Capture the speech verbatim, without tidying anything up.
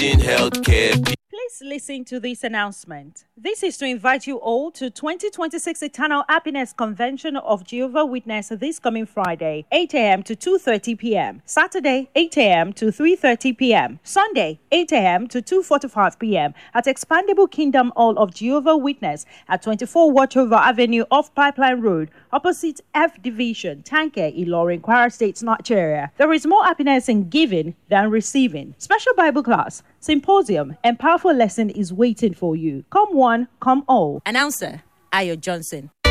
Vision Healthcare. Please listen to this announcement. This is to invite you all to twenty twenty-six Eternal Happiness Convention of Jehovah's Witnesses this coming Friday, eight a.m. to two thirty p.m. Saturday, eight a.m. to three thirty p.m. Sunday, eight a.m. to two forty-five p.m. at Expandable Kingdom Hall of Jehovah's Witnesses at twenty-four Watchover Avenue off Pipeline Road, opposite F Division, Tanke, Ilorin, Kwara State, Nigeria. There is more happiness in giving than receiving. Special Bible class, symposium, and powerful lesson is waiting for you. Come one, come all. Announcer, Ayo Johnson.